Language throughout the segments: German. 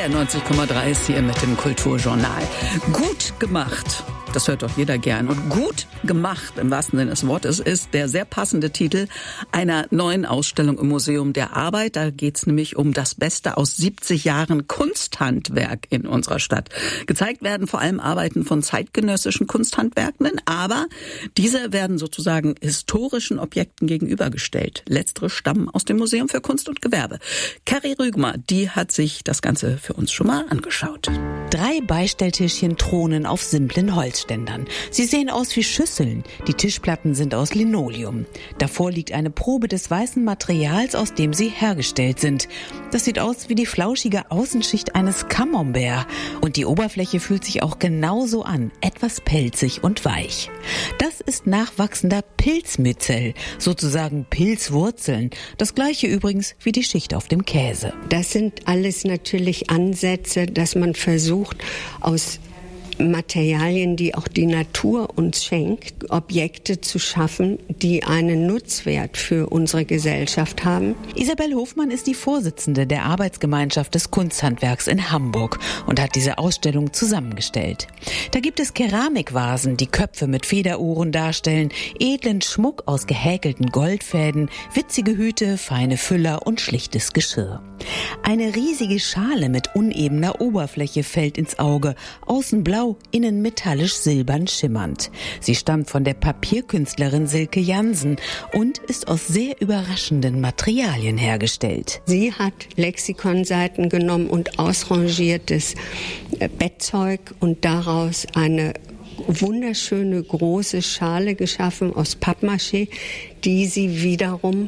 NDR 90,3 ist hier mit dem Kulturjournal. Gut gemacht. Das hört doch jeder gern. Und gut gemacht, im wahrsten Sinne des Wortes, ist der sehr passende Titel einer neuen Ausstellung im Museum der Arbeit. Da geht es nämlich um das Beste aus 70 Jahren Kunsthandwerk in unserer Stadt. Gezeigt werden vor allem Arbeiten von zeitgenössischen Kunsthandwerkenden, aber diese werden sozusagen historischen Objekten gegenübergestellt. Letztere stammen aus dem Museum für Kunst und Gewerbe. Carrie Rügmer, die hat sich das Ganze für uns schon mal angeschaut. 3 Beistelltischchen thronen auf simplen Holzständern. Sie sehen aus wie Schüsseln. Die Tischplatten sind aus Linoleum. Davor liegt eine Probe des weißen Materials, aus dem sie hergestellt sind. Das sieht aus wie die flauschige Außenschicht eines Camembert. Und die Oberfläche fühlt sich auch genauso an, etwas pelzig und weich. Das ist nachwachsender Pilzmyzel, sozusagen Pilzwurzeln. Das gleiche übrigens wie die Schicht auf dem Käse. Das sind alles natürlich Ansätze, dass man versucht, aus Materialien, die auch die Natur uns schenkt, Objekte zu schaffen, die einen Nutzwert für unsere Gesellschaft haben. Isabel Hofmann ist die Vorsitzende der Arbeitsgemeinschaft des Kunsthandwerks in Hamburg und hat diese Ausstellung zusammengestellt. Da gibt es Keramikvasen, die Köpfe mit Federuhren darstellen, edlen Schmuck aus gehäkelten Goldfäden, witzige Hüte, feine Füller und schlichtes Geschirr. Eine riesige Schale mit unebener Oberfläche fällt ins Auge, außen blau, innen metallisch silbern schimmernd. Sie stammt von der Papierkünstlerin Silke Jansen und ist aus sehr überraschenden Materialien hergestellt. Sie hat Lexikonseiten genommen und ausrangiertes Bettzeug und daraus eine wunderschöne große Schale geschaffen aus Pappmaché, die sie wiederum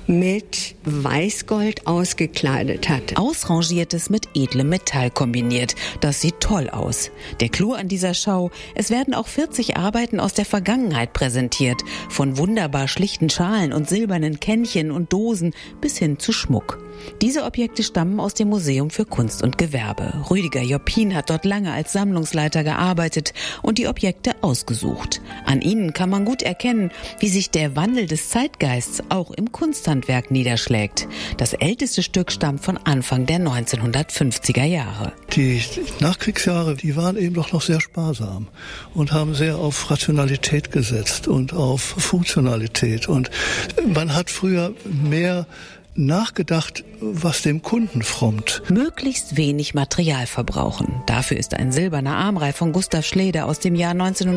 mit Weißgold ausgekleidet hat. Ausrangiertes mit edlem Metall kombiniert. Das sieht toll aus. Der Clou an dieser Schau: Es werden auch 40 Arbeiten aus der Vergangenheit präsentiert. Von wunderbar schlichten Schalen und silbernen Kännchen und Dosen bis hin zu Schmuck. Diese Objekte stammen aus dem Museum für Kunst und Gewerbe. Rüdiger Joppin hat dort lange als Sammlungsleiter gearbeitet und die Objekte ausgesucht. An ihnen kann man gut erkennen, wie sich der Wandel des Zeitgeists auch im Kunsthandwerk niederschlägt. Das älteste Stück stammt von Anfang der 1950er Jahre. Die Nachkriegsjahre, die waren eben doch noch sehr sparsam und haben sehr auf Rationalität gesetzt und auf Funktionalität. Und man hat früher mehr nachgedacht, was dem Kunden frommt. Möglichst wenig Material verbrauchen. Dafür ist ein silberner Armreif von Gustav Schleder aus dem Jahr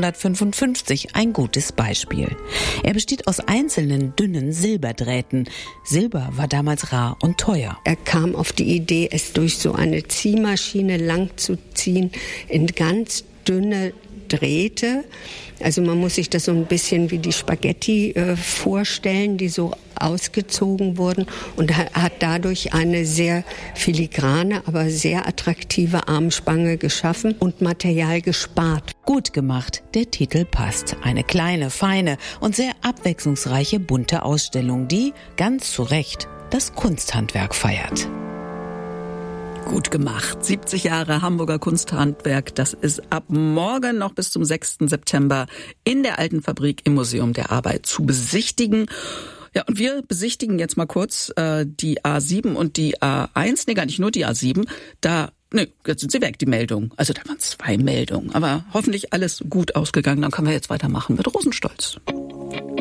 1955 ein gutes Beispiel. Er besteht aus einzelnen dünnen Silberdrähten. Silber war damals rar und teuer. Er kam auf die Idee, es durch so eine Ziehmaschine lang zu ziehen in ganz dünne Drähte. Also man muss sich das so ein bisschen wie die Spaghetti vorstellen, die so ausgezogen wurden, und hat dadurch eine sehr filigrane, aber sehr attraktive Armspange geschaffen und Material gespart. Gut gemacht, der Titel passt. Eine kleine, feine und sehr abwechslungsreiche bunte Ausstellung, die, ganz zu Recht, das Kunsthandwerk feiert. Gut gemacht. 70 Jahre Hamburger Kunsthandwerk. Das ist ab morgen noch bis zum 6. September in der Alten Fabrik im Museum der Arbeit zu besichtigen. Ja, und wir besichtigen jetzt mal kurz die A7 und die A1. Nee, gar nicht nur die A7. Jetzt sind sie weg, die Meldungen. Also da waren 2 Meldungen. Aber hoffentlich alles gut ausgegangen. Dann können wir jetzt weitermachen mit Rosenstolz.